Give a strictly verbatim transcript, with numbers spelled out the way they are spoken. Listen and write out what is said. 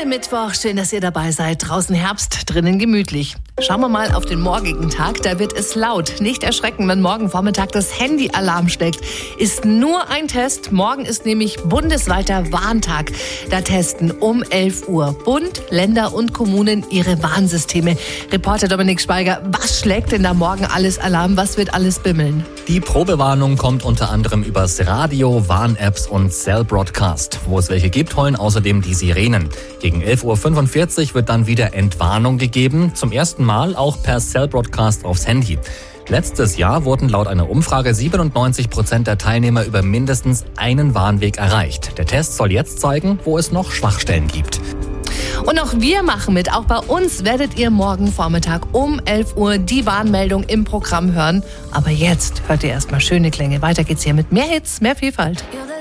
Mittwoch, schön, dass ihr dabei seid. Draußen Herbst, drinnen gemütlich. Schauen wir mal auf den morgigen Tag, da wird es laut. Nicht erschrecken, wenn morgen Vormittag das Handy-Alarm schlägt. Ist nur ein Test. Morgen ist nämlich bundesweiter Warntag. Da testen um elf Uhr Bund, Länder und Kommunen ihre Warnsysteme. Reporter Dominik Schweiger, was schlägt denn da morgen alles Alarm? Was wird alles bimmeln? Die Probewarnung kommt unter anderem übers Radio, Warn-Apps und Cell Broadcast. Wo es welche gibt, heulen außerdem die Sirenen. Gegen elf Uhr fünfundvierzig wird dann wieder Entwarnung gegeben. Zum ersten Mal auch per Cell Broadcast aufs Handy. Letztes Jahr wurden laut einer Umfrage siebenundneunzig Prozent der Teilnehmer über mindestens einen Warnweg erreicht. Der Test soll jetzt zeigen, wo es noch Schwachstellen gibt. Und auch wir machen mit. Auch bei uns werdet ihr morgen Vormittag um elf Uhr die Warnmeldung im Programm hören. Aber jetzt hört ihr erstmal schöne Klänge. Weiter geht's hier mit mehr Hits, mehr Vielfalt.